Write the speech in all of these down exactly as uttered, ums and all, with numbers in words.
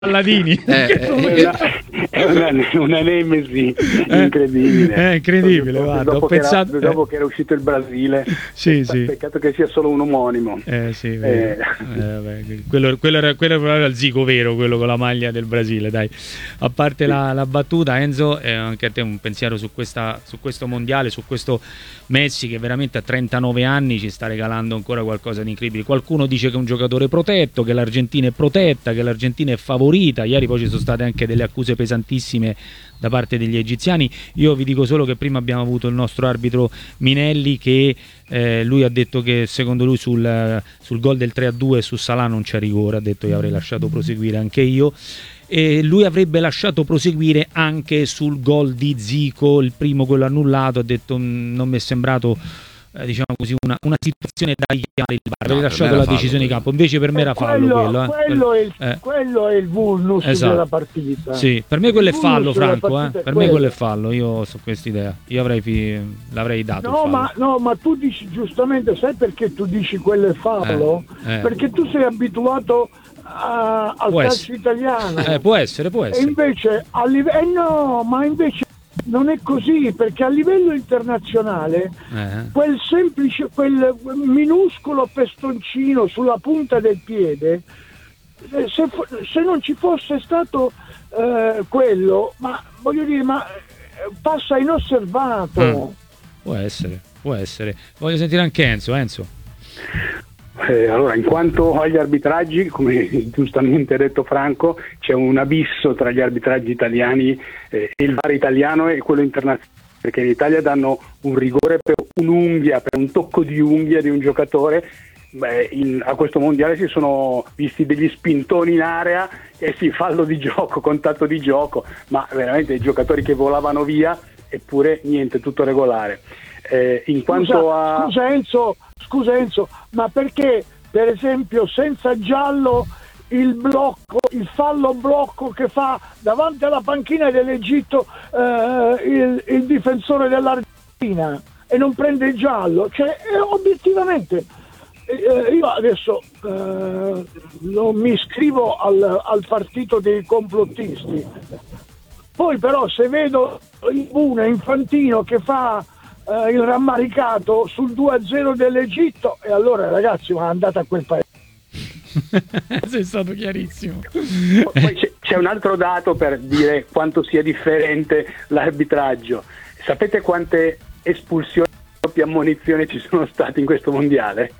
Palladini. Eh, è una, è una, una nemesi incredibile. È incredibile, dopo, guarda, dopo, ho che pensato, era, dopo che era uscito il Brasile, sì, sì. Peccato che sia solo un omonimo. Eh, sì, eh. Eh, vabbè, quello, quello, era, quello era il Zico vero, quello con la maglia del Brasile, dai. A parte la, la battuta, Enzo, eh, anche a te un pensiero su, questa, su questo mondiale, su questo Messi che veramente a trentanove anni ci sta regalando ancora qualcosa di incredibile. Qualcuno dice che è un giocatore protetto, che l'Argentina è protetta, che l'Argentina è favorita. Ieri poi ci sono state anche delle accuse pesantissime da parte degli egiziani. Io vi dico solo che prima abbiamo avuto il nostro arbitro Minelli che eh, lui ha detto che secondo lui sul, sul gol del tre a due su Salah non c'è rigore, ha detto io avrei lasciato proseguire anche io, e lui avrebbe lasciato proseguire anche sul gol di Zico, il primo, quello annullato, ha detto non mi è sembrato eh, diciamo così una, una situazione da chiamare il V A R, avrei No, lasciato la decisione di campo, invece per me era fallo quello, quello, eh. quello, è il, Eh. quello è il vulnus Esatto. della partita. Sì, per me quello è Il fallo, vulnus della Franco, eh. partita è Per me quello è quello. fallo, io su quest'idea. Io avrei fi- l'avrei dato il No fallo. ma, no, ma tu dici giustamente, sai perché tu dici quello è fallo? Eh, eh. Perché tu sei abituato a- al Può calcio essere. italiano. Eh, può essere, può E essere. invece a livello eh no, ma invece non è così, perché a livello internazionale Eh. quel semplice, quel minuscolo pestoncino sulla punta del piede, eh, se, fo- se non ci fosse stato eh, quello, ma voglio dire, ma eh, passa inosservato. Mm. Può essere, può essere. Voglio sentire anche Enzo, Enzo. Eh, allora, in quanto agli arbitraggi, come giustamente ha detto Franco, c'è un abisso tra gli arbitraggi italiani eh, e il V A R italiano e quello internazionale, perché in Italia danno un rigore per un'unghia, per un tocco di unghia di un giocatore. Beh, in, a questo mondiale si sono visti degli spintoni in area e si fallo di gioco, contatto di gioco, ma veramente i giocatori che volavano via, eppure niente, tutto regolare. Eh, in quanto Scusa, a... scusa Enzo, scusa Enzo, ma perché per esempio senza giallo il blocco, il fallo blocco che fa davanti alla panchina dell'Egitto eh, il, il difensore dell'Argentina e non prende il giallo? Cioè eh, obiettivamente eh, io adesso eh, non mi iscrivo al, al partito dei complottisti, poi però se vedo una Infantino che fa Uh, il rammaricato sul due a zero dell'Egitto, e allora ragazzi, ma andate a quel paese. Sei stato chiarissimo. Poi c'è, c'è un altro dato per dire quanto sia differente l'arbitraggio. Sapete quante espulsioni e doppie ammonizioni ci sono state in questo mondiale?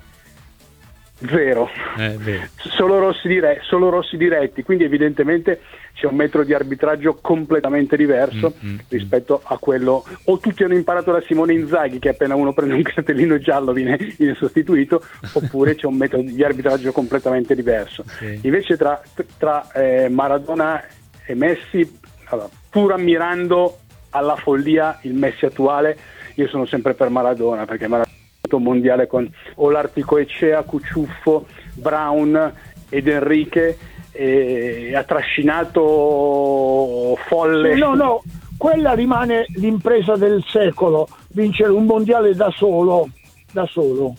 Zero. Eh, vero. Solo rossi, dire- solo rossi diretti, quindi evidentemente c'è un metro di arbitraggio completamente diverso mm, mm, rispetto a quello, o tutti hanno imparato da Simone Inzaghi che appena uno prende un cartellino giallo viene, viene sostituito, oppure c'è un metodo di arbitraggio completamente diverso. Sì. Invece tra, tra eh, Maradona e Messi, allora, pur ammirando alla follia il Messi attuale, io sono sempre per Maradona, perché Maradona un mondiale con Olarticoechea, Cuciuffo, Brown ed Enrique, e ha trascinato folle. No, no, quella rimane l'impresa del secolo, vincere un mondiale da solo, da solo.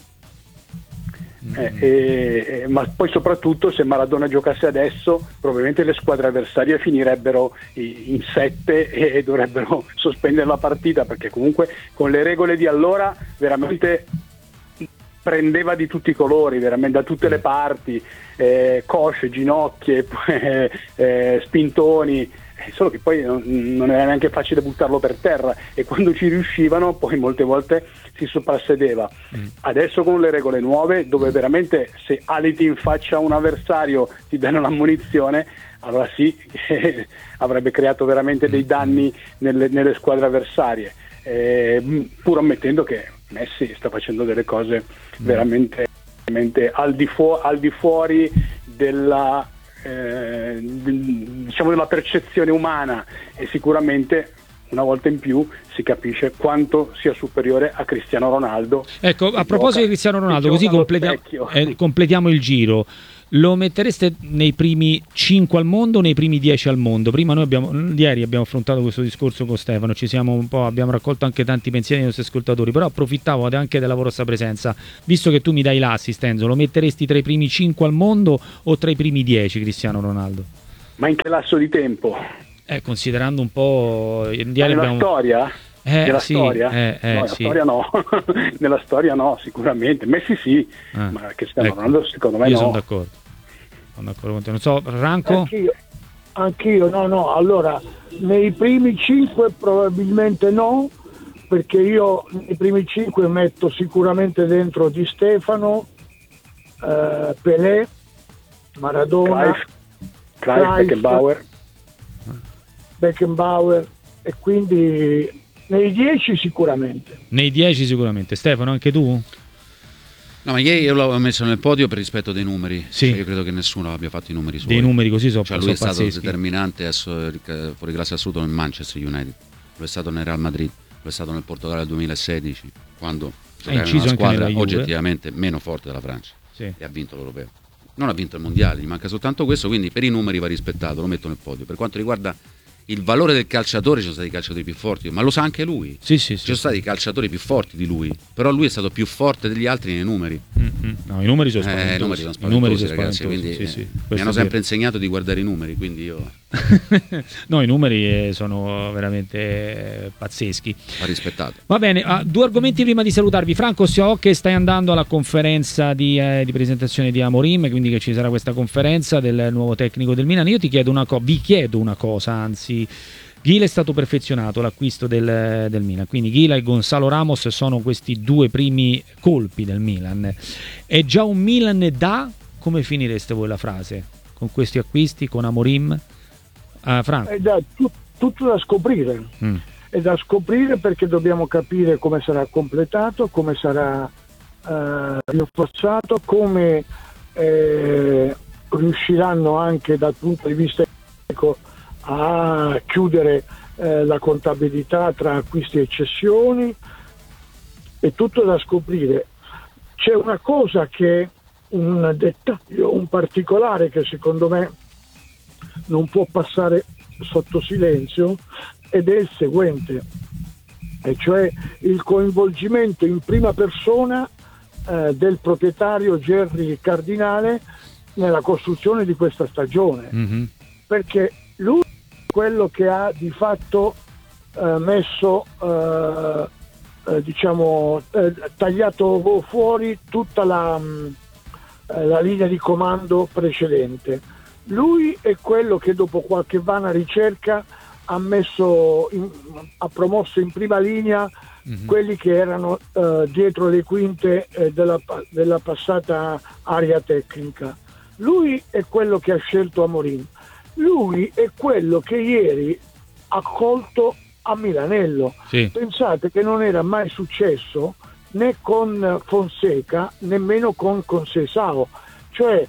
Eh, eh, ma poi soprattutto se Maradona giocasse adesso probabilmente le squadre avversarie finirebbero in sette e, e dovrebbero sospendere la partita, perché comunque con le regole di allora veramente prendeva di tutti i colori, veramente da tutte le parti, eh, cosce, ginocchie, eh, eh, spintoni, solo che poi non, non era neanche facile buttarlo per terra, e quando ci riuscivano poi molte volte si soprassedeva. Mm. Adesso con le regole nuove, dove veramente se aliti in faccia a un avversario ti danno l'ammonizione, allora sì, eh, avrebbe creato veramente dei danni nelle, nelle squadre avversarie, eh, pur ammettendo che Messi sta facendo delle cose veramente, veramente al, di fu- al di fuori della Eh, diciamo della percezione umana, e sicuramente una volta in più si capisce quanto sia superiore a Cristiano Ronaldo. Ecco, a proposito di Cristiano Ronaldo, così completiamo, eh, completiamo il giro. Lo mettereste nei primi cinque al mondo o nei primi dieci al mondo? Prima noi abbiamo, ieri abbiamo affrontato questo discorso con Stefano, ci siamo un po', abbiamo raccolto anche tanti pensieri dei nostri ascoltatori, però approfittavo anche della vostra presenza, visto che tu mi dai l'assist, Enzo, lo metteresti tra i primi cinque al mondo o tra i primi dieci Cristiano Ronaldo? Ma in che lasso di tempo? Eh, considerando un po' il mondiale nella abbiamo... storia? Eh, Nella sì, storia? eh, eh, no, nella sì. storia no. Nella storia no, sicuramente. Messi sì, Ah, ma Cristiano ecco. Ronaldo secondo me Io no. sono d'accordo. Sono d'accordo con te. Non so, Ranco? Anch'io, anch'io, no, no. Allora, nei primi cinque probabilmente no, perché io nei primi cinque metto sicuramente dentro Di Stefano, eh, Pelé, Maradona, Cruyff, Cruyff, Beckenbauer. Beckenbauer, e quindi nei dieci sicuramente. Nei dieci sicuramente. Stefano, anche tu? No, ma ieri io l'ho messo nel podio per rispetto dei numeri. Sì. Cioè, io credo che nessuno abbia fatto i numeri suoi. Dei numeri così sono, cioè, sono lui è stato pazzeschi. determinante adesso, fuori classe assoluto nel Manchester United, lo è stato nel Real Madrid, lo è stato nel Portogallo del duemilasedici, quando giocava in inciso una anche squadra nella Juve. oggettivamente meno forte della Francia, Sì. e ha vinto l'Europeo. Non ha vinto il Mondiale, gli manca soltanto questo, quindi per i numeri va rispettato, lo metto nel podio. Per quanto riguarda il valore del calciatore, ci sono stati calciatori più forti, ma lo sa anche lui. Sì, sì, Ci sì. sono stati calciatori più forti di lui, però lui è stato più forte degli altri nei numeri. Mm-hmm. No, i numeri sono Eh, spaventosi. I numeri sono I numeri spaventosi, sono ragazzi, spaventosi, quindi sì, eh, sì. mi Questo hanno è sempre vero. insegnato di guardare i numeri, quindi io No, i numeri eh, sono veramente eh, pazzeschi. va rispettato. Va bene, ah, due argomenti prima di salutarvi. Franco, so che stai andando alla conferenza di, eh, di presentazione di Amorim, quindi che ci sarà questa conferenza del nuovo tecnico del Milan. Io ti chiedo una cosa, vi chiedo una cosa, anzi. Gila è stato perfezionato, l'acquisto del, del Milan, quindi Gila e Gonzalo Ramos sono questi due primi colpi del Milan. È già un Milan da... Come finireste voi la frase? Con questi acquisti, con Amorim? Ah, Franco? È da, tu, tutto da scoprire. Mm. È da scoprire perché dobbiamo capire come sarà completato, come sarà eh, rinforzato, come eh, riusciranno anche dal punto di vista economico a chiudere eh, la contabilità tra acquisti e cessioni. È tutto da scoprire. C'è una cosa che, un dettaglio, un particolare che secondo me non può passare sotto silenzio, ed è il seguente, e cioè il coinvolgimento in prima persona eh, del proprietario Gerry Cardinale nella costruzione di questa stagione, Mm-hmm. perché lui è quello che ha di fatto eh, messo eh, eh, diciamo eh, tagliato fuori tutta la, mh, la linea di comando precedente. Lui è quello che dopo qualche vana ricerca ha messo in, ha promosso in prima linea mm-hmm. quelli che erano eh, dietro le quinte eh, della, della passata area tecnica. Lui è quello che ha scelto Amorim. Lui è quello che ieri ha colto a Milanello. Sì. Pensate che non era mai successo né con Fonseca nemmeno con Conceição, cioè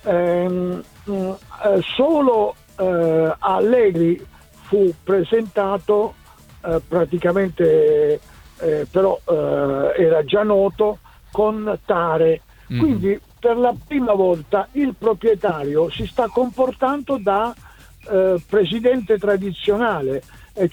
ehm, mh, eh, solo eh, Allegri fu presentato eh, praticamente eh, però eh, era già noto con Tare, mm. quindi per la prima volta il proprietario si sta comportando da eh, presidente tradizionale, eh,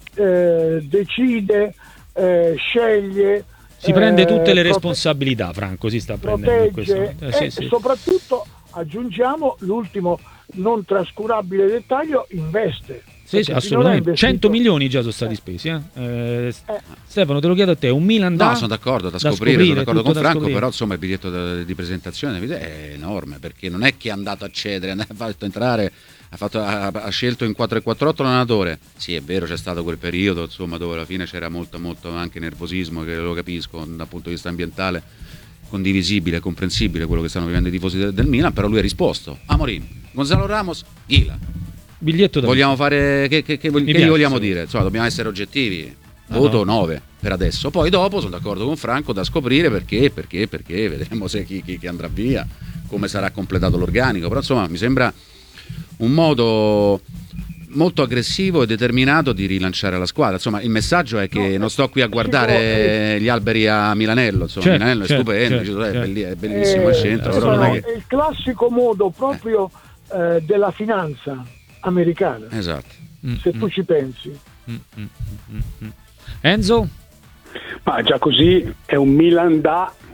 eh, decide, eh, sceglie, si prende tutte le eh, responsabilità, Franco, si sta prendendo in questo protegge, momento. Eh, e sì, sì. soprattutto aggiungiamo l'ultimo non trascurabile dettaglio: investe. Sì, sì, assolutamente. cento milioni già sono stati spesi. Eh? Eh, Eh. Stefano, te lo chiedo a te, un Milan da... No, sono d'accordo, da, da scoprire, scoprire, sono d'accordo tutto con da Franco, scoprire. però insomma il biglietto da- di presentazione è enorme, perché non è che è andato a cedere, ha fatto entrare, ha, fatto, ha, ha scelto in quattro quattro otto l'allenatore. Sì, è vero, c'è stato quel periodo insomma dove alla fine c'era molto, molto anche nervosismo, che lo capisco dal punto di vista ambientale, condivisibile, comprensibile quello che stanno vivendo i tifosi del, del Milan, però lui ha risposto: Amorim, Gonzalo Ramos, Gila. Biglietto da Vogliamo fare che, che, che, che piace, gli vogliamo sì. dire? Insomma, dobbiamo essere oggettivi. No, Voto no. nove per adesso. Poi dopo sono d'accordo con Franco, da scoprire perché, perché, perché vedremo se chi, chi, chi andrà via, come sarà completato l'organico. Però insomma mi sembra un modo molto aggressivo e determinato di rilanciare la squadra. Insomma, il messaggio è che No, non sto qui a guardare gli alberi a Milanello. Insomma, Certo, Milanello certo, è stupendo, certo, è, certo. belli- è bellissimo al Eh, centro. eh, Però no, non no, è che... è il classico modo proprio eh, della finanza americana, Esatto. Mm, se mm, tu ci pensi. mm, mm, mm, mm. Enzo? Ma già così è un Milan da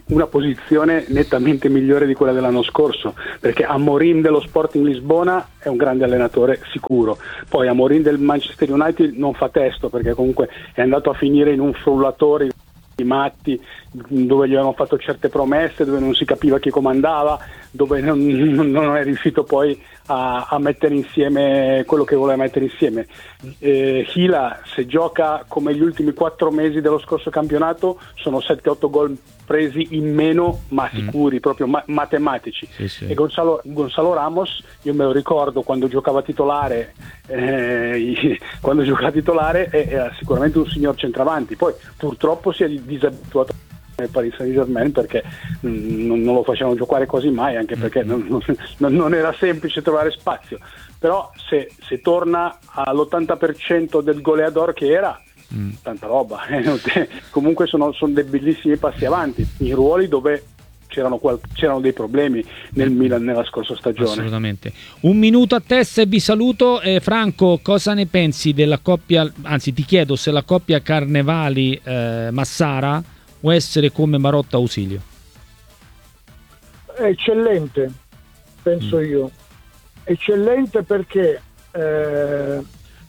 una posizione nettamente migliore di quella dell'anno scorso, perché Amorim dello Sporting Lisbona è un grande allenatore sicuro, poi Amorim del Manchester United non fa testo, perché comunque è andato a finire in un frullatore di matti, dove gli avevano fatto certe promesse, dove non si capiva chi comandava, dove non, non è riuscito poi a, a mettere insieme quello che voleva mettere insieme. eh, Hila, se gioca come gli ultimi quattro mesi dello scorso campionato, sono sette otto gol presi in meno, ma sicuri, mm. proprio ma- matematici. Sì, sì. E Gonzalo, Gonzalo Ramos, io me lo ricordo quando giocava titolare, eh, quando giocava titolare era sicuramente un signor centravanti, poi purtroppo si è disabituato nel Paris Saint-Germain, perché mh, non, non lo facevano giocare quasi mai, anche perché non, non, non era semplice trovare spazio, però se, se torna all'ottanta per cento del goleador che era, mm. tanta roba. Comunque sono, sono dei bellissimi passi avanti in ruoli dove c'erano, qual- c'erano dei problemi nel Milan nella scorsa stagione. Assolutamente. Un minuto a testa e vi saluto. eh, Franco, cosa ne pensi della coppia, anzi ti chiedo se la coppia Carnevali eh, Massara può essere come Marotta Ausilio? È eccellente, penso mm. io eccellente perché eh,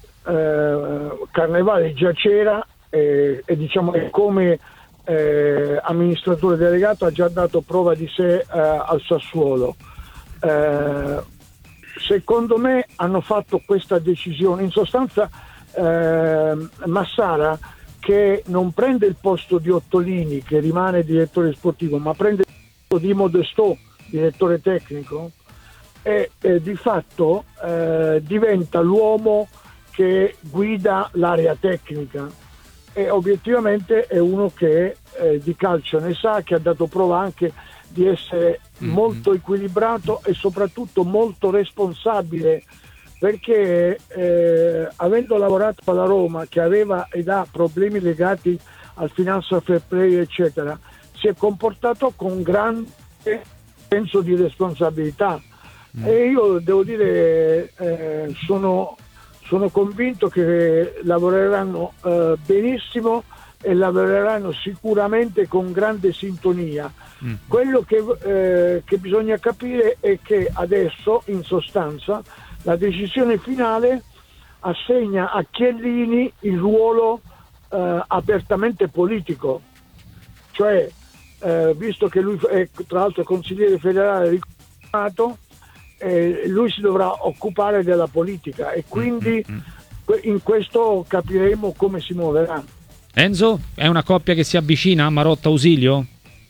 eh, Carnevali già c'era e, e diciamo che come eh, amministratore delegato ha già dato prova di sé eh, al Sassuolo. Eh, secondo me hanno fatto questa decisione, in sostanza eh, Massara, che non prende il posto di Ottolini, che rimane direttore sportivo, ma prende il posto di Modestò, direttore tecnico, e eh, di fatto eh, diventa l'uomo che guida l'area tecnica, e obiettivamente è uno che eh, di calcio ne sa, che ha dato prova anche di essere mm-hmm. molto equilibrato e soprattutto molto responsabile, perché eh, avendo lavorato alla Roma, che aveva ed ha problemi legati al financial fair play eccetera, si è comportato con grande senso di responsabilità. Mm. E io devo dire eh, sono, sono convinto che lavoreranno eh, benissimo e lavoreranno sicuramente con grande sintonia. Mm. Quello che, eh, che bisogna capire è che adesso, in sostanza, la decisione finale assegna a Chiellini il ruolo eh, apertamente politico, cioè eh, visto che lui è tra l'altro consigliere federale riconosciuto, eh, lui si dovrà occupare della politica e quindi mm-hmm. in questo capiremo come si muoverà. Enzo, è una coppia che si avvicina a Marotta Ausilio?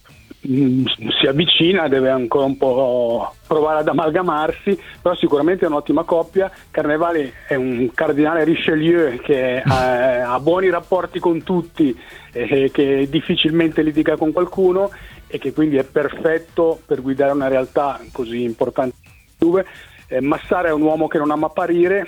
Si avvicina, deve ancora un po' provare ad amalgamarsi, però sicuramente è un'ottima coppia. Carnevali è un cardinale Richelieu che ha, ha buoni rapporti con tutti, eh, che difficilmente litiga con qualcuno e che quindi è perfetto per guidare una realtà così importante. Eh, Massara è un uomo che non ama apparire,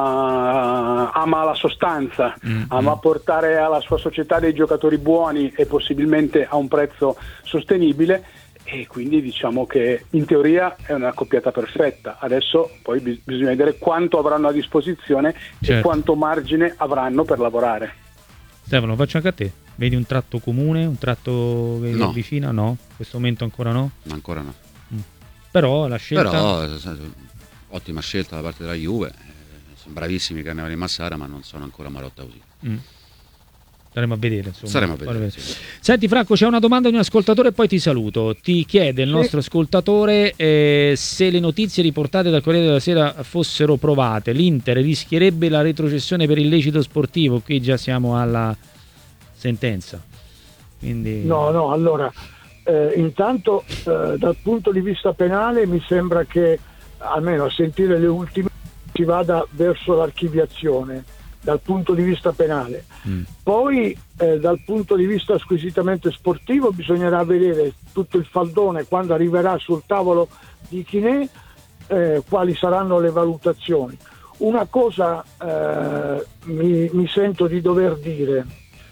ma ama la sostanza, mm-hmm. ama portare alla sua società dei giocatori buoni e possibilmente a un prezzo sostenibile, e quindi diciamo che in teoria è una coppiata perfetta. Adesso poi bis- bisogna vedere quanto avranno a disposizione, certo. e quanto margine avranno per lavorare. Stefano, faccio anche a te. Vedi un tratto comune, un tratto che no. avvicina? No, in questo momento ancora no? Ancora no. Mm. Però la scelta... Però, ottima scelta da parte della Juve, eh, sono bravissimi Carnevali e Massara, ma non sono ancora Marotta Ausilio. Mm. Staremo a vedere, insomma. Staremo a vedere, sì. Senti Franco, c'è una domanda di un ascoltatore e poi ti saluto. Ti chiede il nostro sì. ascoltatore eh, se le notizie riportate dal Corriere della Sera fossero provate, l'Inter rischierebbe la retrocessione per illecito sportivo. Qui già siamo alla sentenza. Quindi... No, no, allora eh, intanto eh, dal punto di vista penale mi sembra che, almeno a sentire le ultime, si vada verso l'archiviazione dal punto di vista penale. Mm. Poi eh, dal punto di vista squisitamente sportivo bisognerà vedere tutto il faldone quando arriverà sul tavolo di Chinè, eh, quali saranno le valutazioni. Una cosa eh, mi, mi sento di dover dire,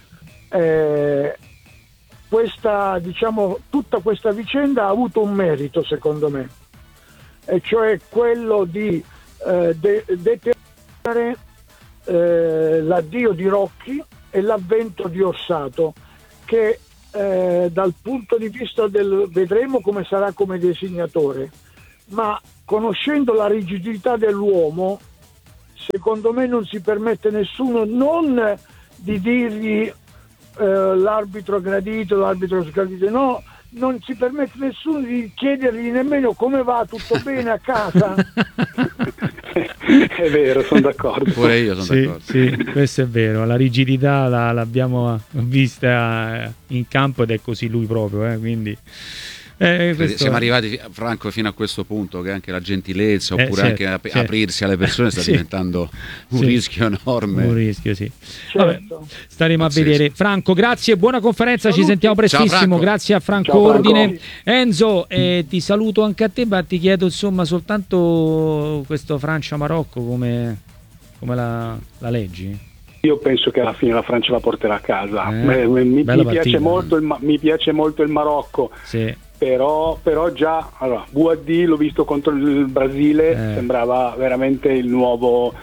eh, questa, diciamo, tutta questa vicenda ha avuto un merito secondo me, e cioè quello di eh, de- determinare eh, l'addio di Rocchi e l'avvento di Orsato, che eh, dal punto di vista del vedremo come sarà come disegnatore, ma conoscendo la rigidità dell'uomo, secondo me non si permette nessuno non di dirgli eh, l'arbitro gradito, l'arbitro sgradito, no, non si permette nessuno di chiedergli nemmeno come va, tutto bene a casa. È vero, sono d'accordo. Pure io sono sì, d'accordo. sì, questo è vero, la rigidità la, l'abbiamo vista in campo ed è così lui proprio, eh, quindi eh, questo... Siamo arrivati, Franco, fino a questo punto che anche la gentilezza eh, oppure certo, anche ap- certo. aprirsi alle persone sta sì. diventando un sì. rischio enorme. Un rischio, sì. Certo. Vabbè, staremo Pazzesco. a vedere. Franco, grazie, buona conferenza, Saluti. ci sentiamo prestissimo. Ciao, Franco. Grazie a Franco Ciao, Franco. Ordine. Enzo, eh, ti saluto anche a te, ma ti chiedo insomma soltanto questo Francia-Marocco come, come la, la leggi? Io penso che alla fine la Francia la porterà a casa. Eh, mi mi, bella mi piace partita. molto il, Ma- mi piace molto il Marocco. Sì. Però, però già allora, V A D l'ho visto contro il Brasile, Eh. sembrava veramente il nuovo,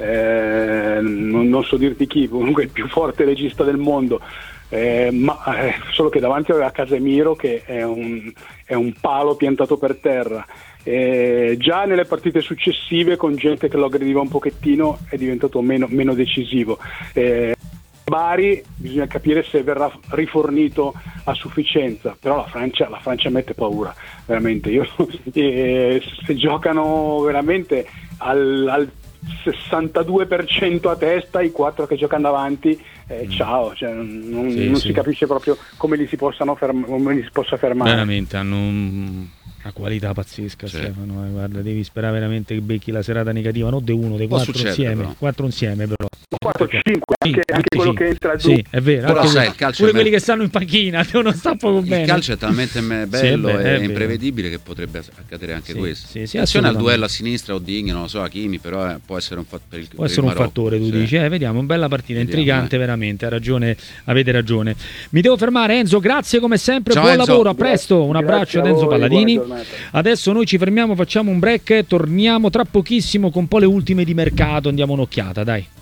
eh, non, non so dirti chi, comunque il più forte regista del mondo, eh, ma eh, solo che davanti aveva Casemiro che è un, è un palo piantato per terra. Eh, già nelle partite successive con gente che lo aggrediva un pochettino è diventato meno, meno decisivo. Eh, Bari bisogna capire se verrà rifornito a sufficienza, però la Francia, la Francia mette paura veramente. Io, eh, se giocano veramente al, al sessantadue per cento a testa, i quattro che giocano davanti, eh, ciao, cioè, non, Sì, non sì. si capisce proprio come li si possano ferm- come li si possa fermare. Veramente hanno un- una qualità pazzesca, Sì. Stefano. eh, Guarda, devi sperare veramente che becchi la serata negativa, non di uno, dei Può quattro succedere, insieme. però. Quattro insieme, però. quattro cinque, Sì, anche, anche quello sì. che entra giù. Sì, è vero. Però anche sai, quelli- il calcio pure è quelli me- che stanno in panchina devono stare poco Il bene. calcio è talmente me- Sì, è bello vero, è e vero. imprevedibile che potrebbe accadere anche Sì, questo. sì, sì, Attenzione al assolutamente. duello a sinistra o Digno, non lo so, Hakimi, però eh, può essere un fatto per il Può per essere il un Marocco, fattore, tu sì. dici, eh, vediamo, bella partita, Vediamo, intrigante eh. veramente, ha ragione, avete ragione. Mi devo fermare, Enzo, grazie come sempre, Ciao, buon Enzo. lavoro, a presto, un Grazie abbraccio a ad Enzo voi, Palladini. buona giornata. Adesso noi ci fermiamo, facciamo un break, torniamo tra pochissimo con poi le ultime di mercato, andiamo un'occhiata, dai.